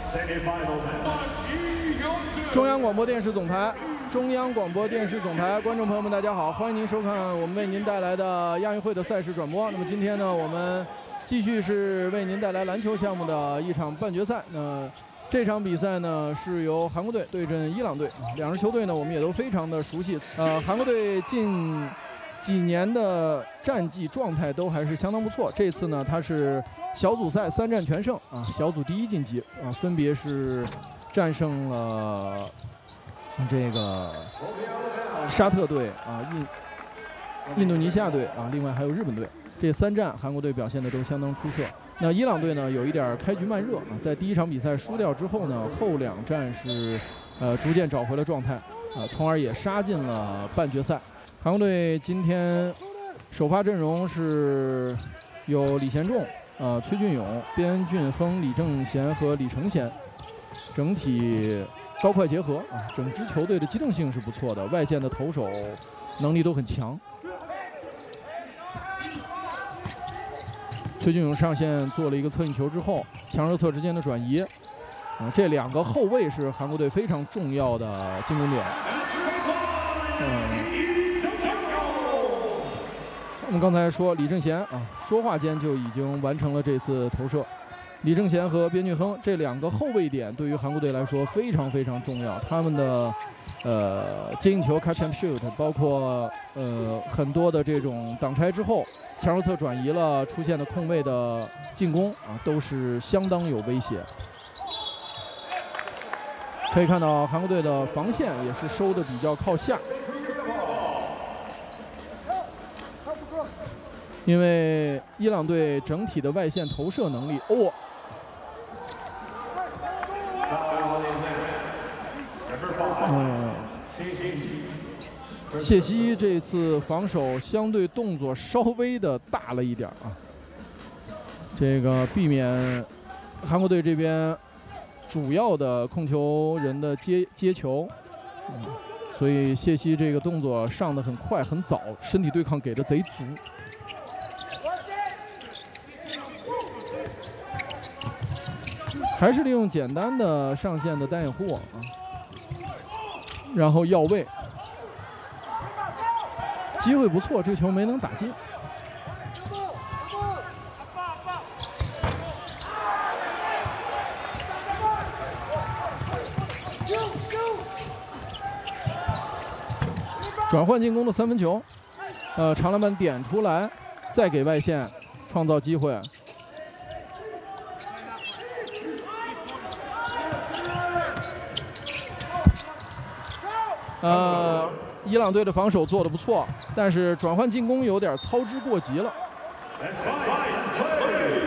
中央广播电视总台，观众朋友们，大家好，欢迎您收看我们为您带来的亚运会的赛事转播。那么今天呢，我们继续是为您带来篮球项目的一场半决赛。这场比赛呢是由韩国队对阵伊朗队，两支球队呢我们也都非常的熟悉。韩国队近几年的战绩状态都还是相当不错。这次呢，他是小组赛3战全胜啊，小组第1晋级啊，分别是战胜了这个沙特队啊、印度尼西亚队啊，另外还有日本队。这3战韩国队表现的都相当出色。那伊朗队呢有一点开局慢热啊，在第1场比赛输掉之后呢，后2战是逐渐找回了状态啊，从而也杀进了半决赛。韩国队今天首发阵容是有李贤仲、崔俊勇、边俊亨、李正贤和李承贤，整体高快结合啊，整支球队的机动性是不错的，外线的投手能力都很强。崔俊勇上线做了一个侧应球之后，强热侧之间的转移，这2个后卫是韩国队非常重要的进攻点。我们刚才说李正贤啊，说话间就已经完成了这次投射。李正贤和边俊亨这2个后卫点对于韩国队来说非常非常重要，他们的接应球 catch and shoot， 包括很多的这种挡拆之后强弱侧转移了出现的空位的进攻啊，都是相当有威胁。可以看到韩国队的防线也是收的比较靠下，因为伊朗队整体的外线投射能力谢希这次防守相对动作稍微的大了一点啊，这个避免韩国队这边主要的控球人的接球，所以谢希这个动作上得很快很早，身体对抗给的贼足。还是利用简单的上线的单掩护啊，然后要位，机会不错，这球没能打进。转换进攻的3分球，长篮板点出来，再给外线创造机会。伊朗队的防守做得不错，但是转换进攻有点操之过急了。